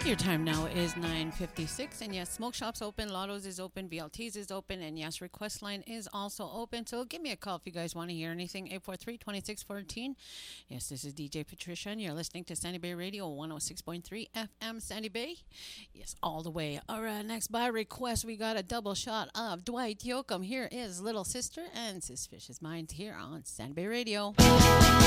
Your time now is 9:56, and yes, Smoke Shop's open, Lotto's is open, VLT's is open, and yes, Request Line is also open. So give me a call if you guys want to hear anything. 843-2614. Yes, this is DJ Patricia, and you're listening to Sandy Bay Radio 106.3 FM Sandy Bay. Yes, all the way. All right, next by request, we got a double shot of Dwight Yoakam. Here is Little Sister and Suspicious Minds here on Sandy Bay Radio.